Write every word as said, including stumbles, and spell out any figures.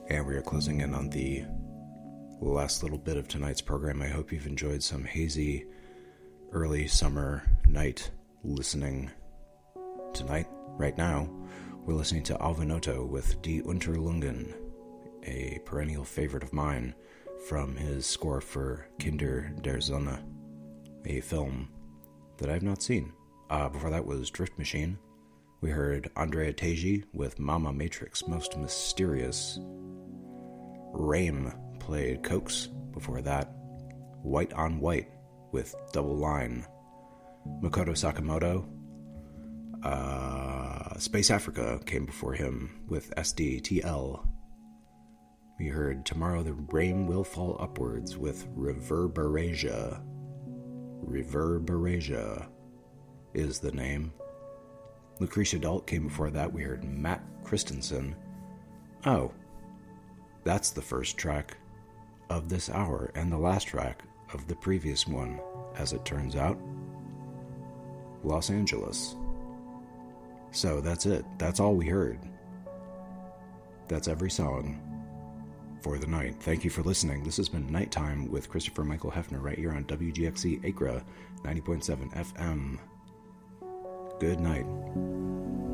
And we are closing in on the last little bit of tonight's program. I hope you've enjoyed some hazy early summer night listening. Tonight, right now, we're listening to Alvin with Die Unterlungen, a perennial favorite of mine from his score for Kinder der Sonne, a film that I've not seen. Uh, before that was Drift Machine. We heard Andrea Teji with Mama Matrix, Most Mysterious. Rame played Cokes. Before that, White on White with Double Line. Makoto Sakamoto, uh, Space Africa came before him with S D T L. We heard Tomorrow the Rain Will Fall Upwards with Reverberasia. Reverberasia is the name. Lucretia Dalt came before that. We heard Matt Christensen. Oh, that's the first track of this hour and the last track of the previous one, as it turns out. Los Angeles. So that's it. That's all we heard. That's every song for the night. Thank you for listening. This has been Nighttime with Christopher Michael Hefner right here on W G X C Acra ninety point seven F M. Good night.